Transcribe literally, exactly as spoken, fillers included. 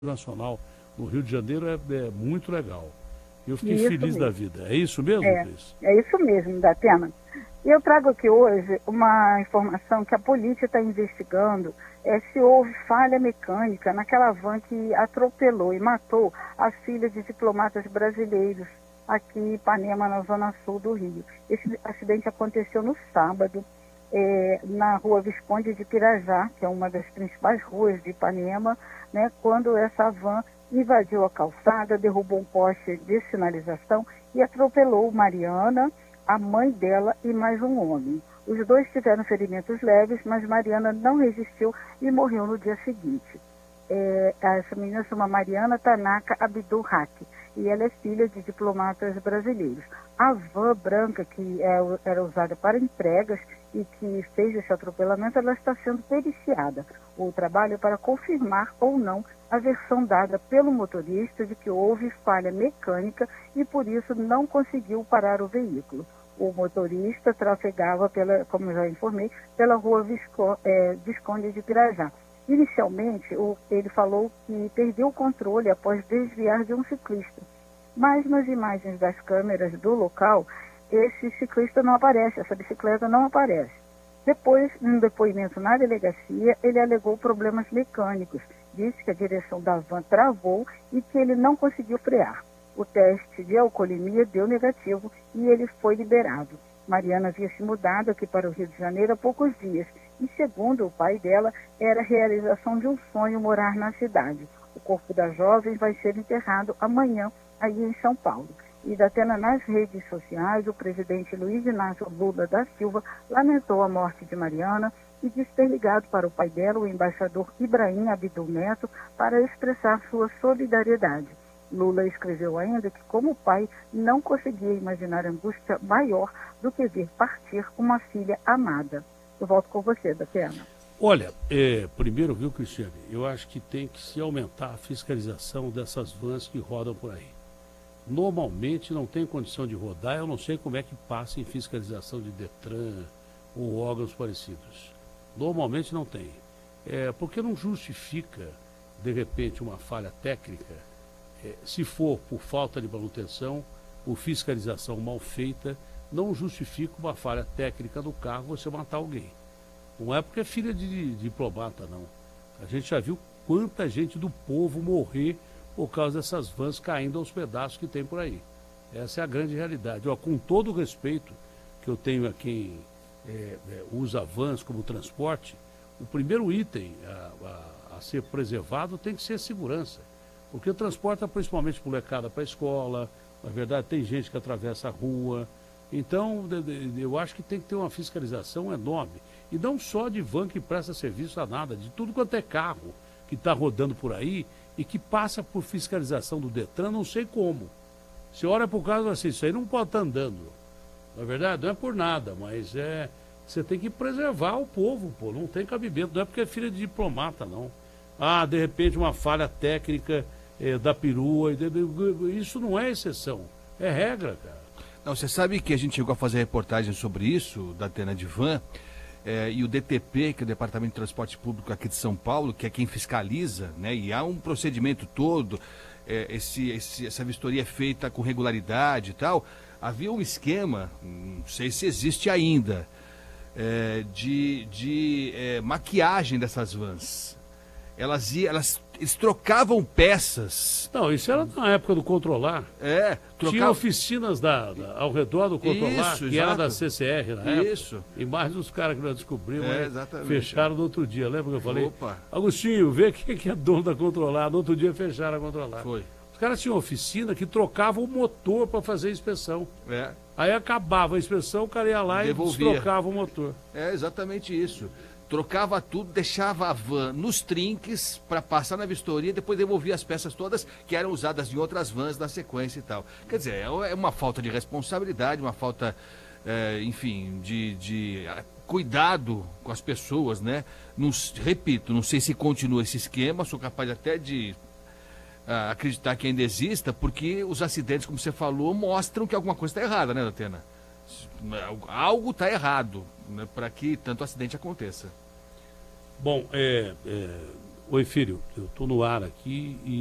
nacional no Rio de Janeiro é, é muito legal. Eu fiquei Isso feliz mesmo. da vida. É isso mesmo, É, Cris? é isso mesmo, Datena. E eu trago aqui hoje uma informação que a polícia está investigando é, se houve falha mecânica naquela van que atropelou e matou a filha de diplomatas brasileiros aqui em Ipanema, na zona sul do Rio. Esse acidente aconteceu no sábado, é, na rua Visconde de Pirajá, que é uma das principais ruas de Ipanema, né, quando essa van invadiu a calçada, derrubou um poste de sinalização e atropelou Mariana, a mãe dela e mais um homem. Os dois tiveram ferimentos leves, mas Mariana não resistiu e morreu no dia seguinte. É, essa menina se chama Mariana Tanaka Abdul Haq e ela é filha de diplomatas brasileiros. A van branca, que é, era usada para entregas e que fez esse atropelamento, ela está sendo periciada. O trabalho é para confirmar ou não a versão dada pelo motorista de que houve falha mecânica e por isso não conseguiu parar o veículo. O motorista trafegava, pela, como já informei, pela rua Visco, é, Visconde de Pirajá. Inicialmente, o, ele falou que perdeu o controle após desviar de um ciclista. Mas nas imagens das câmeras do local, esse ciclista não aparece, essa bicicleta não aparece. Depois, num depoimento na delegacia, ele alegou problemas mecânicos. Disse que a direção da van travou e que ele não conseguiu frear. O teste de alcoolemia deu negativo e ele foi liberado. Mariana havia se mudado aqui para o Rio de Janeiro há poucos dias e, segundo o pai dela, era a realização de um sonho morar na cidade. O corpo da jovem vai ser enterrado amanhã aí em São Paulo. E até nas redes sociais, o presidente Luiz Inácio Lula da Silva lamentou a morte de Mariana e disse ter ligado para o pai dela, o embaixador Ibrahim Abdul Neto, para expressar sua solidariedade. Lula escreveu ainda que, como pai, não conseguia imaginar angústia maior do que ver partir uma filha amada. Eu volto com você, Datena. Olha, é, primeiro, viu, Cristiane, eu acho que tem que se aumentar a fiscalização dessas vans que rodam por aí. Normalmente não tem condição de rodar, eu não sei como é que passa em fiscalização de Detran ou órgãos parecidos. Normalmente não tem. É, porque não justifica, de repente, uma falha técnica, é, se for por falta de manutenção ou fiscalização mal feita, não justifica uma falha técnica do carro você matar alguém. Não é porque é filha de, de diplomata, não. A gente já viu quanta gente do povo morrer por causa dessas vans caindo aos pedaços que tem por aí. Essa é a grande realidade. Ó, com todo o respeito que eu tenho a quem é, é, usa vans como transporte, o primeiro item a, a, a ser preservado tem que ser a segurança. Porque transporta principalmente molecada para a escola, na verdade tem gente que atravessa a rua. Então, eu acho que tem que ter uma fiscalização enorme. E não só de van que presta serviço a nada, de tudo quanto é carro que está rodando por aí e que passa por fiscalização do Detran, não sei como. Você olha para o carro e fala assim, isso aí não pode estar andando. Na verdade, não é por nada, mas é, você tem que preservar o povo, pô, não tem cabimento, não é porque é filha de diplomata, não. Ah, de repente uma falha técnica é, da perua, isso não é exceção, é regra, cara. Não, você sabe que a gente chegou a fazer reportagem sobre isso, da Atena de Van, é, e o D T P, que é o Departamento de Transporte Público aqui de São Paulo, que é quem fiscaliza, né, e há um procedimento todo, é, esse, esse, essa vistoria é feita com regularidade e tal. Havia um esquema, não sei se existe ainda, é, de, de é, maquiagem dessas vans. Elas, iam, elas eles trocavam peças. Não, isso era na época do Controlar. É, trocava... Tinha oficinas da, da, ao redor do Controlar, isso, que exato. era da C C R na época. Isso. E mais dos caras que nós descobrimos, é, fecharam no outro dia. Lembra que eu falei? Opa. Agostinho, vê quem que é dono da Controlar. No outro dia fecharam a Controlar. Foi. Os caras tinham oficina que trocavam o motor para fazer a inspeção. É. Aí acabava a inspeção, o cara ia lá Devolvia. e trocava o motor. É exatamente isso. Trocava tudo, deixava a van nos trinques para passar na vistoria, depois devolvia as peças todas que eram usadas em outras vans na sequência e tal. Quer dizer, é uma falta de responsabilidade, uma falta, é, enfim, de, de cuidado com as pessoas, né? Não, repito, não sei se continua esse esquema, sou capaz até de uh, acreditar que ainda exista, porque os acidentes, como você falou, mostram que alguma coisa está errada, né, Datena? Algo está errado, né, para que tanto acidente aconteça. Bom, é, é, Oi, filho, eu estou no ar aqui e